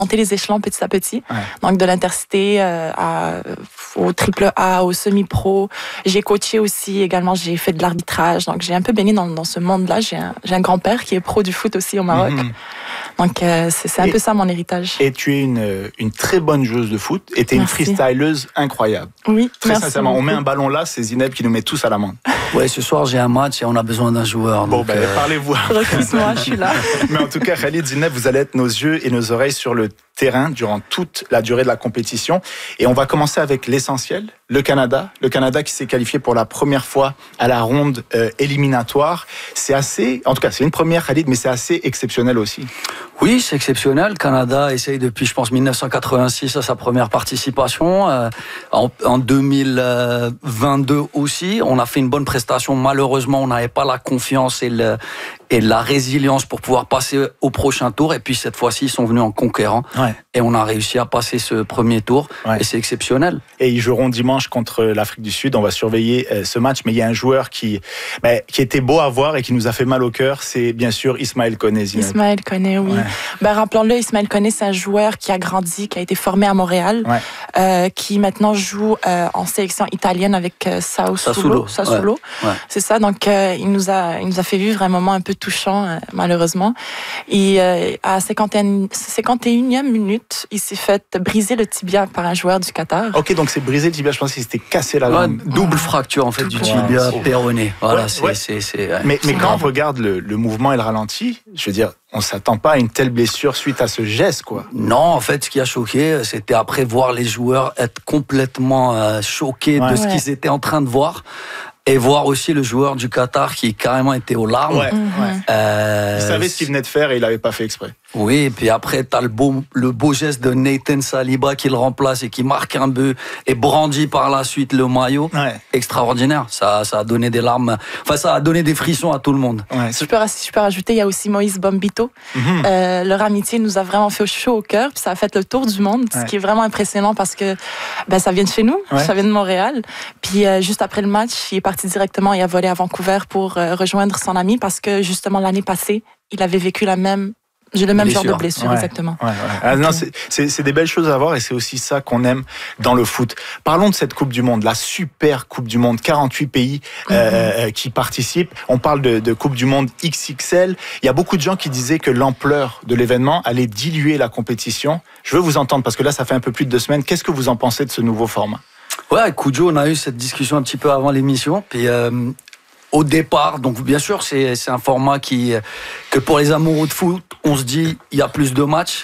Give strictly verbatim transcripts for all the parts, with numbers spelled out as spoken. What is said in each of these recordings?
monter les échelons petit à petit. Ouais. Donc, de l'intercité euh, à, au triple A, au semi-pro. J'ai coaché aussi également, j'ai fait de l'arbitrage. Donc, j'ai un peu baigné dans, dans ce monde-là. J'ai un, j'ai un grand-père qui est pro du foot aussi au Maroc. Mm-hmm. Donc, euh, c'est, c'est un et, peu ça mon héritage. Et tu es une, une très bonne joueuse de foot et tu es une freestyleuse incroyable. Oui, très sincèrement. Beaucoup. On met un ballon là, c'est Zineb qui nous met tous à l'amende. Ouais, ce soir j'ai un match et on a besoin d'un joueur. Bon, donc, ben, euh... parlez-vous. Recrute-moi, je suis là. Mais en tout cas, Khalid, Zineb, vous allez être nos yeux et nos oreilles sur le terrain durant toute la durée de la compétition. Et on va commencer avec l'essentiel, le Canada. Le Canada qui s'est qualifié pour la première fois à la ronde euh, éliminatoire. C'est assez, en tout cas, c'est une première, Khalid, mais c'est assez exceptionnel aussi. Oui, c'est exceptionnel. Le Canada essaye depuis, je pense, dix-neuf cent quatre-vingt-six à sa première participation. Euh, en, en deux mille vingt-deux aussi, on a fait une bonne prestation. Malheureusement, on n'avait pas la confiance et, le, et la résilience pour pouvoir passer au prochain tour. Et puis cette fois-ci, ils sont venus en conquérant. Ouais. Et on a réussi à passer ce premier tour. Ouais. Et c'est exceptionnel. Et ils joueront dimanche contre l'Afrique du Sud. On va surveiller euh, ce match. Mais il y a un joueur qui, bah, qui était beau à voir et qui nous a fait mal au cœur. C'est bien sûr Ismaël Koné. Ismaël Koné, oui. Ouais. Ben, rappelons-le, Ismaël Koné, c'est un joueur qui a grandi, qui a été formé à Montréal, ouais. euh, qui maintenant joue euh, en sélection italienne avec euh, Sassuolo. Sassuolo. Ouais. Ouais. C'est ça. Donc, euh, il nous a, il nous a fait vivre un moment un peu touchant, euh, malheureusement. Et euh, à cinquante et unième minute, il s'est fait briser le tibia par un joueur du Qatar. Ok, donc c'est brisé le tibia. Je pense qu'il s'était cassé la langue. Ouais, double fracture en fait du tibia ouais. péroné. Voilà, ouais, c'est, ouais. c'est, c'est, c'est, mais, mais quand on regarde le, le mouvement et le ralenti, je veux dire, on s'attend pas à une telle blessure suite à ce geste, quoi. Non, en fait, ce qui a choqué, c'était après voir les joueurs être complètement euh, choqués ouais. de ce ouais. qu'ils étaient en train de voir. Et voir aussi le joueur du Qatar qui carrément était aux larmes. Ouais, ouais. Euh, il savait ce qu'il venait de faire et il l'avait pas fait exprès. Oui, et puis après, t'as le beau, le beau geste de Nathan Saliba qui le remplace et qui marque un but et brandit par la suite le maillot. Ouais. Extraordinaire. Ça, ça a donné des larmes. Enfin, ça a donné des frissons à tout le monde. Ouais. Je peux, je peux rajouter, il y a aussi Moïse Bombito. Mm-hmm. Euh, leur amitié nous a vraiment fait chaud au cœur. Puis ça a fait le tour du monde, ouais. ce qui est vraiment impressionnant parce que ben, ça vient de chez nous, ouais. ça vient de Montréal. Puis euh, juste après le match, il est parti directement et a volé à Vancouver pour euh, rejoindre son ami parce que justement l'année passée, il avait vécu la même J'ai le même blessure. genre de blessure, ouais, exactement. Ouais, ouais. Ah, non, c'est, c'est, c'est des belles choses à voir et c'est aussi ça qu'on aime dans le foot. Parlons de cette Coupe du Monde, la super Coupe du Monde, quarante-huit pays mm-hmm. euh, qui participent. On parle de, de Coupe du Monde X X L. Il y a beaucoup de gens qui disaient que l'ampleur de l'événement allait diluer la compétition. Je veux vous entendre parce que là, ça fait un peu plus de deux semaines. Qu'est-ce que vous en pensez de ce nouveau format ? Ouais, avec Koujo, on a eu cette discussion un petit peu avant l'émission. Puis euh, au départ, donc bien sûr, c'est, c'est un format qui, que pour les amoureux de foot, on se dit il y a plus de matchs,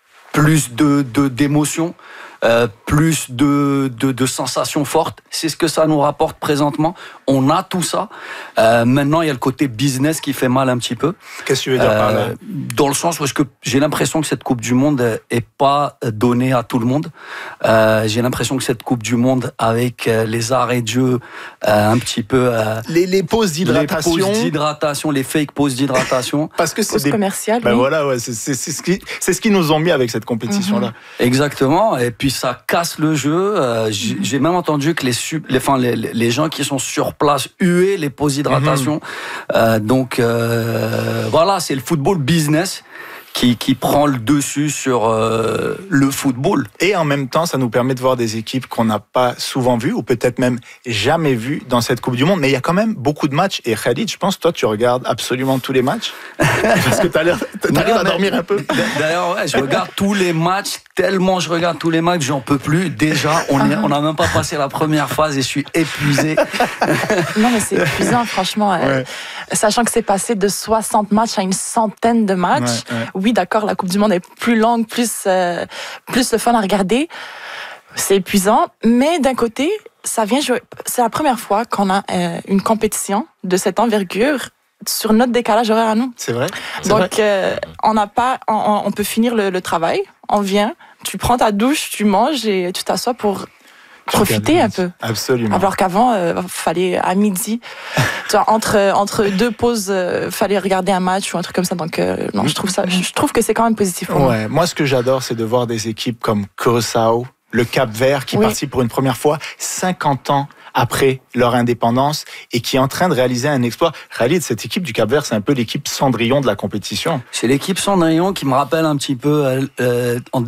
plus de, de d'émotions, euh, plus de, de, de sensations fortes. C'est ce que ça nous rapporte présentement. On a tout ça. Euh, maintenant, il y a le côté business qui fait mal un petit peu. Qu'est-ce que tu veux dire euh, par là ? Dans le sens où est-ce que j'ai l'impression que cette Coupe du Monde est pas donnée à tout le monde. Euh, j'ai l'impression que cette Coupe du Monde, avec les arrêts de jeu, euh, un petit peu... Euh, les, les pauses d'hydratation. Les pauses d'hydratation, les fake pauses d'hydratation. Parce que c'est des... commerciales. Ben oui. voilà, ouais, c'est, c'est, c'est, ce qui, c'est ce qu'ils nous ont mis avec cette compétition-là. Mm-hmm. Exactement. Et puis ça casse le jeu. Euh, j'ai, j'ai même entendu que les, les, enfin, les, les gens qui sont sur place huaient les pauses d'hydratation. Mm-hmm. Euh, donc euh, voilà, c'est le football business qui, qui prend le dessus sur euh, le football. Et en même temps, ça nous permet de voir des équipes qu'on n'a pas souvent vues ou peut-être même jamais vues dans cette Coupe du Monde. Mais il y a quand même beaucoup de matchs. Et Khalid, je pense, toi, tu regardes absolument tous les matchs. Parce que tu as l'air, t'arrives à dormir un peu. D'ailleurs, ouais, je regarde tous les matchs. Tellement je regarde tous les matchs, j'en peux plus. Déjà, on n'a on même pas passé la première phase et je suis épuisé. Non, mais c'est épuisant, franchement. Ouais. Euh, sachant que c'est passé de soixante matchs à une centaine de matchs. Ouais, ouais. Oui, d'accord, la Coupe du Monde est plus longue, plus, euh, plus le fun à regarder. C'est épuisant. Mais d'un côté, ça vient jouer. C'est la première fois qu'on a euh, une compétition de cette envergure sur notre décalage horaire à nous. C'est vrai. C'est Donc, vrai. Euh, on n'a pas, on, on peut finir le, le travail. On vient, tu prends ta douche, tu manges et tu t'assois pour profiter un peu. Absolument. Alors qu'avant, euh, fallait à midi, tu vois, entre entre deux pauses, euh, fallait regarder un match ou un truc comme ça. Donc euh, non, je trouve ça, je trouve que c'est quand même positif pour ouais, moi. Moi, ce que j'adore, c'est de voir des équipes comme Curaçao, le Cap-Vert, qui oui. participe pour une première fois cinquante ans après leur indépendance et qui est en train de réaliser un exploit. Khalid, cette équipe du Cap-Vert, c'est un peu l'équipe Cendrillon de la compétition. C'est l'équipe Cendrillon qui me rappelle un petit peu euh, en